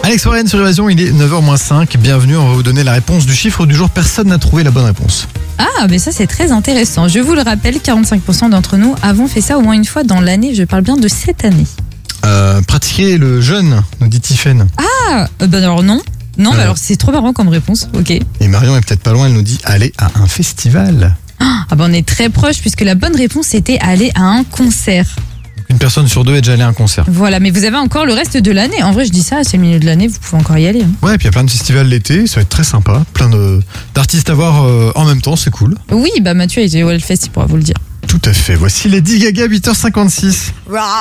Alex Warren sur Évasion, il est 9h-5. Bienvenue, on va vous donner la réponse du chiffre du jour. Personne n'a trouvé la bonne réponse. Ah, mais ça c'est très intéressant. Je vous le rappelle, 45% d'entre nous avons fait ça au moins une fois dans l'année. Je parle bien de cette année. Pratiquer le jeûne, nous dit Tiffaine. Ah, alors non. Non, mais alors c'est trop marrant comme réponse. Ok. Et Marion est peut-être pas loin, elle nous dit aller à un festival. Ah ben on est très proche puisque la bonne réponse était aller à un concert. Une personne sur deux est déjà allée à un concert. Voilà, mais vous avez encore le reste de l'année. En vrai, je dis ça, c'est le milieu de l'année, vous pouvez encore y aller. Ouais, et puis il y a plein de festivals l'été, ça va être très sympa. Plein d'artistes à voir en même temps, c'est cool. Oui, bah Mathieu a été au Hellfest, il pourra vous le dire. Tout à fait. Voici Lady Gaga, 8h56.